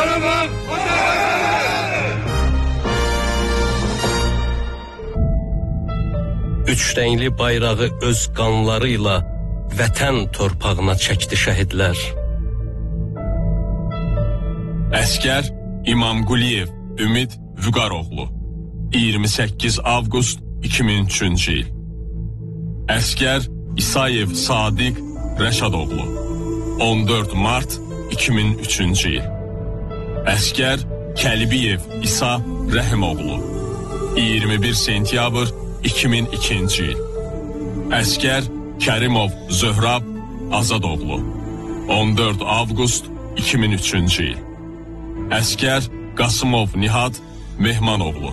Qarabağ Üç rəngli bayrağı öz qanlarıyla vətən torpağına çəkdi şəhidlər. Əskər İmamquliyev Ümid Vüqaroğlu 28 avqust 2003-cü il. Əskər İsayev Sadiq Rəşadoğlu 14 mart 2003-cü il. Əskər Kəlbiyev İsa Rəhimoğlu 21 sentyabr 2002-ci il. Əskər Kərimov Zöhrab Azadoğlu 14 avqust 2003-cü il. Əskər Qasımov Nihat Mehmanoğlu